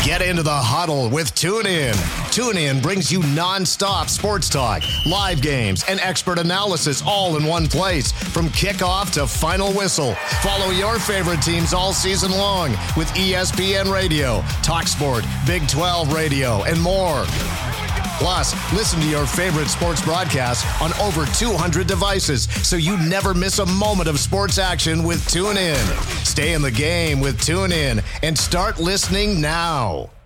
Get into the huddle with TuneIn. TuneIn brings you non-stop sports talk, live games, and expert analysis all in one place from kickoff to final whistle. Follow your favorite teams all season long with ESPN Radio, TalkSport, Big 12 Radio, and more. Plus, listen to your favorite sports broadcasts on over 200 devices so you never miss a moment of sports action with TuneIn. Stay in the game with TuneIn and start listening now.